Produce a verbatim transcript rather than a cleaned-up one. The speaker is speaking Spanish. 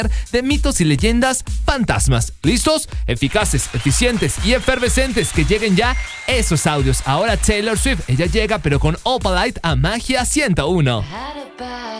de mitos y leyendas fantasmas. ¿Listos? Eficaces, eficientes y efervescentes. Que lleguen ya esos audios. Ahora Taylor Swift, ella llega pero con Opalite a Magia ciento uno.